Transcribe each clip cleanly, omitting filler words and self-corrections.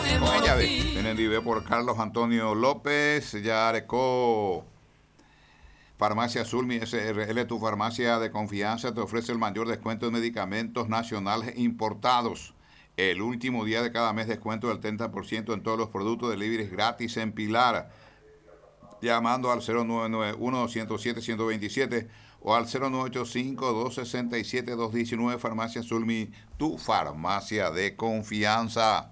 Con ella tienen vive por Carlos Antonio López, ya arecó Farmacia Sulmi SRL, tu farmacia de confianza, te ofrece el mayor descuento en medicamentos nacionales importados. El último día de cada mes descuento del 30% en todos los productos, deliveries gratis en Pilar. Llamando al 0991-107-127 o al 0985-267-219. Farmacia Sulmi, tu farmacia de confianza.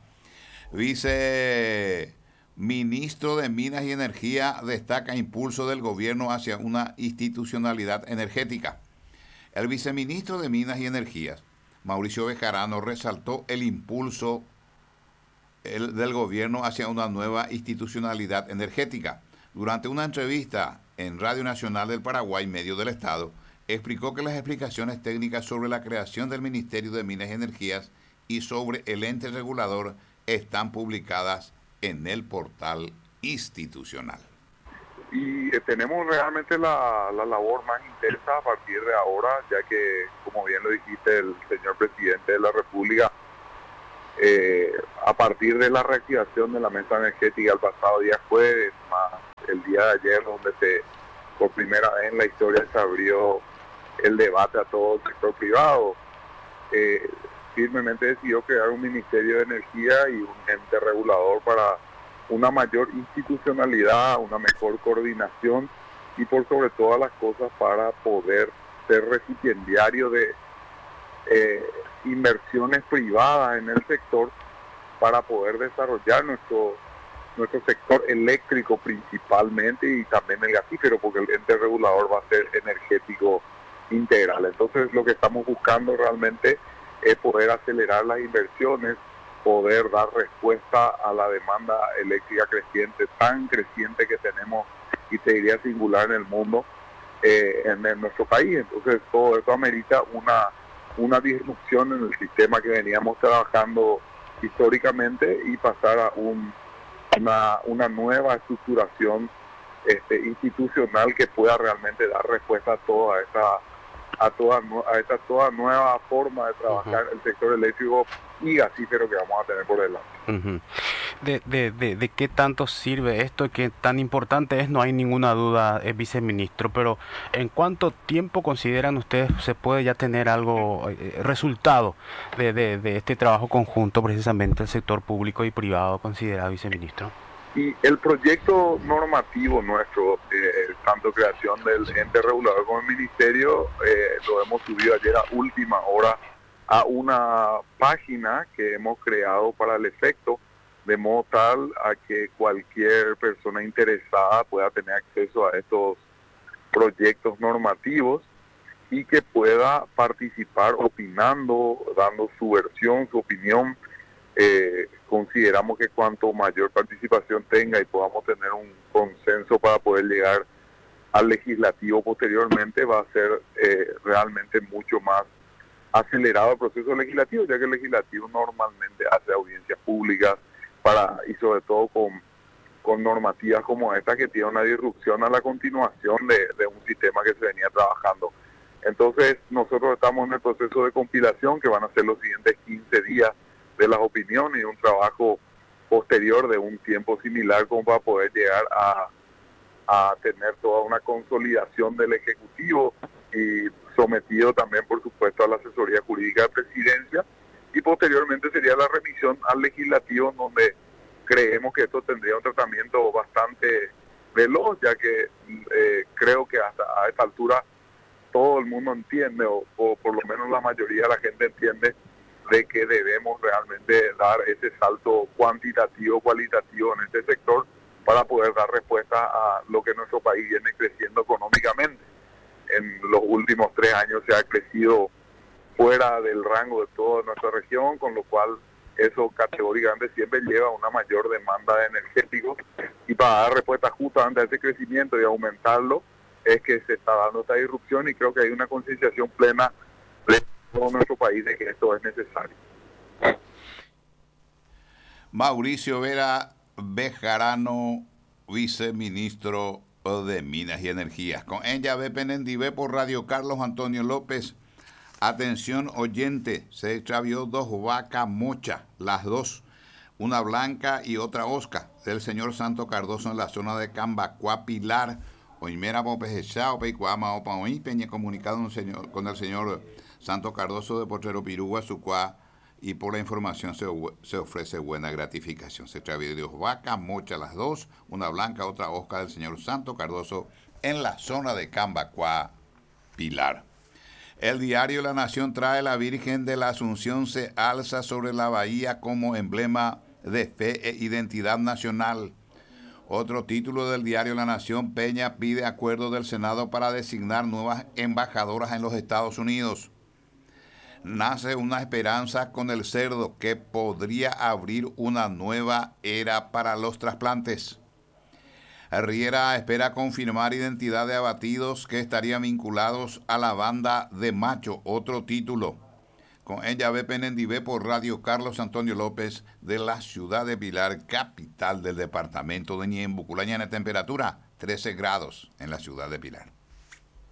Viceministro de Minas y Energía destaca impulso del gobierno hacia una institucionalidad energética. El viceministro de Minas y Energía, Mauricio Bejarano, resaltó el impulso del gobierno hacia una nueva institucionalidad energética. Durante una entrevista en Radio Nacional del Paraguay, medio del Estado, explicó que las explicaciones técnicas sobre la creación del Ministerio de Minas y Energías y sobre el ente regulador están publicadas en el portal institucional. Y tenemos realmente la labor más intensa a partir de ahora, ya que, como bien lo dijiste, el señor presidente de la República, a partir de la reactivación de la mesa energética el pasado día jueves, más el día de ayer, donde por primera vez en la historia se abrió el debate a todo el sector privado, firmemente decidió crear un Ministerio de Energía y un ente regulador para una mayor institucionalidad, una mejor coordinación y por sobre todas las cosas para poder ser recipiendario de inversiones privadas en el sector para poder desarrollar nuestro sector eléctrico principalmente y también el gasífero, porque el ente regulador va a ser energético integral. Entonces lo que estamos buscando realmente es poder acelerar las inversiones, poder dar respuesta a la demanda eléctrica tan creciente que tenemos, y te diría singular en el mundo, en nuestro país. Entonces todo esto amerita una disrupción en el sistema que veníamos trabajando históricamente y pasar a una nueva estructuración institucional que pueda realmente dar respuesta a toda esta nueva forma de trabajar el sector eléctrico y gasífero que vamos a tener por delante. ¿De qué tanto sirve esto? ¿Qué tan importante es? No hay ninguna duda, viceministro, pero ¿en cuánto tiempo consideran ustedes se puede ya tener algo, resultado de este trabajo conjunto, precisamente el sector público y privado, considera, viceministro? Y el proyecto normativo nuestro, tanto creación del ente regulador como el ministerio, lo hemos subido ayer a última hora a una página que hemos creado para el efecto, de modo tal a que cualquier persona interesada pueda tener acceso a estos proyectos normativos y que pueda participar opinando, dando su versión, su opinión. Consideramos que cuanto mayor participación tenga y podamos tener un consenso para poder llegar al legislativo posteriormente, va a ser realmente mucho más acelerado el proceso legislativo, ya que el legislativo normalmente hace audiencias públicas y sobre todo con normativas como esta, que tiene una disrupción a la continuación de un sistema que se venía trabajando. Entonces nosotros estamos en el proceso de compilación, que van a ser los siguientes 15 días, de las opiniones, y un trabajo posterior de un tiempo similar como para poder llegar a tener toda una consolidación del Ejecutivo y sometido también, por supuesto, a la asesoría jurídica de Presidencia, y posteriormente sería la remisión al Legislativo, donde creemos que esto tendría un tratamiento bastante veloz, ya que creo que hasta a esta altura todo el mundo entiende, o por lo menos la mayoría de la gente entiende, de que debemos realmente dar ese salto cuantitativo, cualitativo en este sector para poder dar respuesta a lo que nuestro país viene creciendo económicamente. En los últimos 3 años se ha crecido fuera del rango de toda nuestra región, con lo cual eso categóricamente siempre lleva a una mayor demanda de energéticos, y para dar respuesta justamente a ese crecimiento y aumentarlo es que se está dando esta disrupción, y creo que hay una concienciación plena de todo nuestro país de que esto es necesario. Mauricio Vera Bejarano, viceministro de Minas y Energías. Con ella, Penendive por Radio Carlos Antonio López. Atención oyente, se extravió 2 vacas mochas, las 2. una blanca y otra osca del señor Santo Cardoso en la zona de Cambacuá, Pilar. Oimera Popejechao, Peicuama, Opa, Oí, Peña, comunicado con el señor Santo Cardoso de Potrero Pirúa, Sucuá, y por la información se ofrece buena gratificación. Se trae de vaca, mocha las dos, una blanca, otra osca del señor Santo Cardoso en la zona de Cambacuá, Pilar. El diario La Nación trae la Virgen de la Asunción se alza sobre la bahía como emblema de fe e identidad nacional. Otro título del diario La Nación, Peña pide acuerdo del Senado para designar nuevas embajadoras en los Estados Unidos. Nace una esperanza con el cerdo que podría abrir una nueva era para los trasplantes. Riera espera confirmar identidad de abatidos que estarían vinculados a la banda de Macho. Otro título. Con ella ve Penendivé por Radio Carlos Antonio López de la ciudad de Pilar, capital del departamento de Ñembucú. La temperatura 13 grados en la ciudad de Pilar.